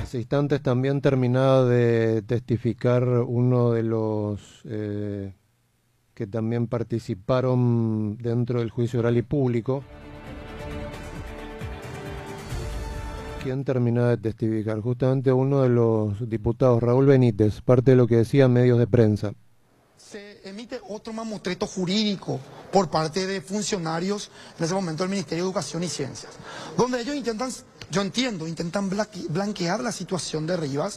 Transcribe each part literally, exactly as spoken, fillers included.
Hace instantes también terminaba de testificar uno de los eh, que también participaron dentro del juicio oral y público. ¿Quién terminaba de testificar? Justamente uno de los diputados, Raúl Benítez, parte de lo que decían medios de prensa. Se emite otro mamotreto jurídico por parte de funcionarios, en ese momento del Ministerio de Educación y Ciencias, donde ellos intentan, yo entiendo, intentan blanquear la situación de Rivas,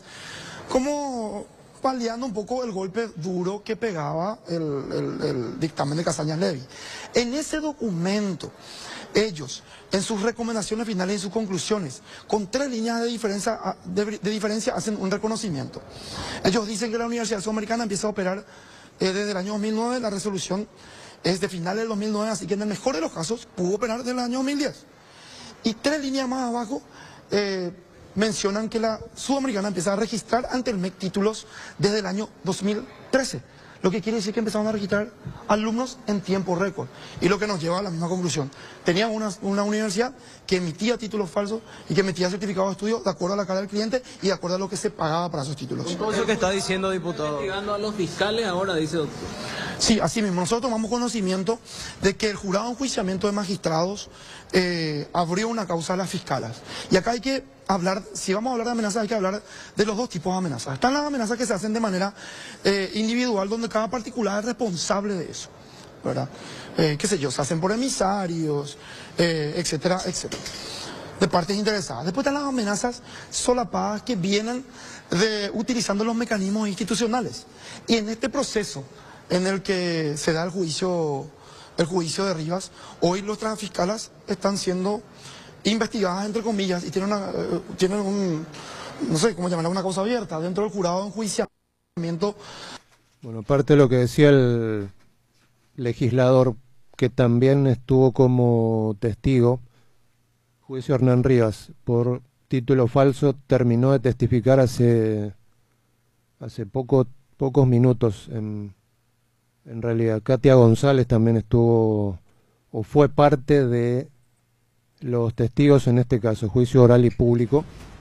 como paliando un poco el golpe duro que pegaba el, el, el dictamen de Casañas Levy. En ese documento, ellos, en sus recomendaciones finales y en sus conclusiones, con tres líneas de diferencia, de, de diferencia hacen un reconocimiento. Ellos dicen que la Universidad Sudamericana empieza a operar eh, desde el año dos mil nueve, la resolución es de finales del dos mil nueve, así que en el mejor de los casos pudo operar desde el año dos mil diez. Y tres líneas más abajo eh, mencionan que la Sudamericana empieza a registrar ante el M E C títulos desde el año dos mil trece. Lo que quiere decir que empezaron a registrar alumnos en tiempo récord. Y lo que nos lleva a la misma conclusión. Teníamos una, una universidad que emitía títulos falsos y que emitía certificados de estudio de acuerdo a la cara del cliente y de acuerdo a lo que se pagaba para esos títulos. Con todo eso que está diciendo, diputado. Investigando a los fiscales ahora, dice doctor. Sí, así mismo. Nosotros tomamos conocimiento de que el jurado de enjuiciamiento de magistrados eh, abrió una causa a las fiscalas. Y acá hay que hablar, si vamos a hablar de amenazas, hay que hablar de los dos tipos de amenazas. Están las amenazas que se hacen de manera eh, individual, donde cada particular es responsable de eso, ¿verdad? Eh, qué sé yo, se hacen por emisarios, eh, etcétera, etcétera, de partes interesadas. Después están las amenazas solapadas que vienen de, utilizando los mecanismos institucionales. Y en este proceso en el que se da el juicio, el juicio de Rivas, hoy nuestras fiscalas están siendo investigadas, entre comillas, y tienen, una, uh, tienen un, no sé cómo llamarla, una causa abierta dentro del jurado de enjuiciamiento. Bueno, parte de lo que decía el legislador, que también estuvo como testigo, juicio Hernán Rivas, por título falso, terminó de testificar hace, hace poco, pocos minutos, en, en realidad. Katia González también estuvo, o fue parte de los testigos en este caso, juicio oral y público,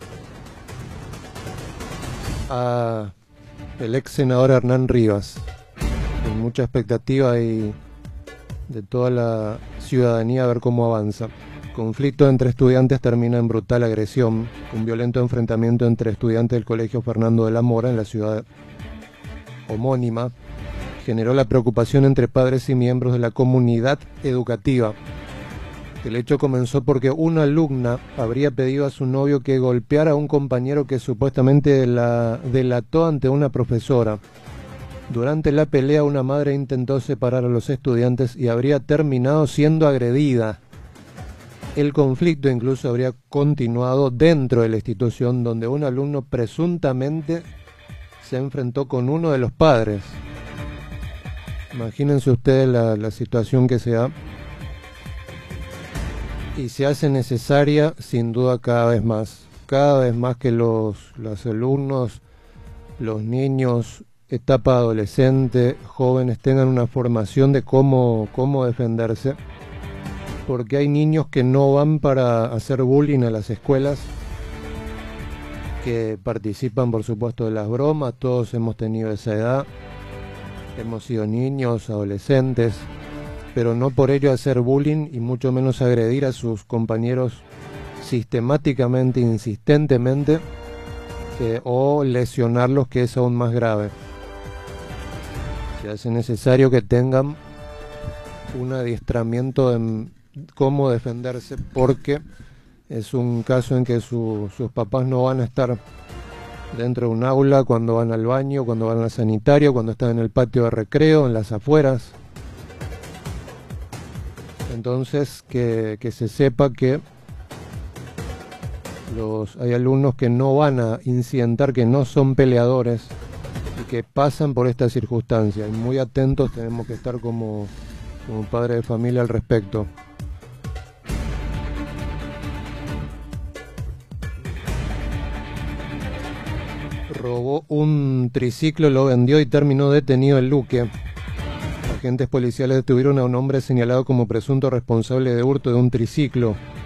a el ex senador Hernán Rivas, con mucha expectativa y de toda la ciudadanía a ver cómo avanza. Conflicto entre estudiantes termina en brutal agresión, un violento enfrentamiento entre estudiantes del Colegio Fernando de la Mora en la ciudad homónima generó la preocupación entre padres y miembros de la comunidad educativa. El hecho comenzó porque una alumna habría pedido a su novio que golpeara a un compañero que supuestamente la delató ante una profesora. Durante la pelea, una madre intentó separar a los estudiantes y habría terminado siendo agredida. El conflicto incluso habría continuado dentro de la institución, donde un alumno presuntamente se enfrentó con uno de los padres. Imagínense ustedes la, la situación que se da. Y se hace necesaria, sin duda, cada vez más. Cada vez más que los, los alumnos, los niños, etapa adolescente, jóvenes, tengan una formación de cómo, cómo defenderse. Porque hay niños que no van para hacer bullying a las escuelas, que participan, por supuesto, de las bromas. Todos hemos tenido esa edad. Hemos sido niños, adolescentes, pero no por ello hacer bullying y mucho menos agredir a sus compañeros sistemáticamente, insistentemente, eh, o lesionarlos, que es aún más grave. Se hace necesario que tengan un adiestramiento en cómo defenderse, porque es un caso en que su, sus papás no van a estar dentro de un aula, cuando van al baño, cuando van al sanitario, cuando están en el patio de recreo, en las afueras. Entonces, que, que se sepa que los, hay alumnos que no van a incidentar, que no son peleadores y que pasan por esta circunstancia. Y muy atentos tenemos que estar como, como padres de familia al respecto. Robó un triciclo, lo vendió y terminó detenido en Luque. Agentes policiales detuvieron a un hombre señalado como presunto responsable de hurto de un triciclo.